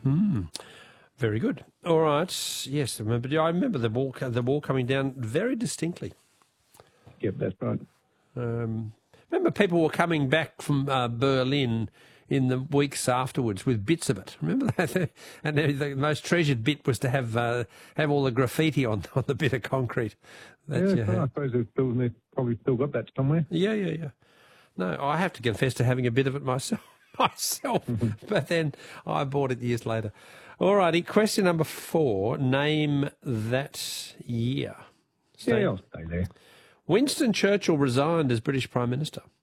Very good. All right. Yes, I remember the wall coming down very distinctly. Yep, that's right. Remember people were coming back from Berlin in the weeks afterwards with bits of it. Remember that? And the most treasured bit was to have all the graffiti on the bit of concrete. I suppose they've probably still got that somewhere. Yeah. No, I have to confess to having a bit of it myself. But then I bought it years later. All righty, question number 4. Name that year. Yeah, I'll stay there. Winston Churchill resigned as British Prime Minister.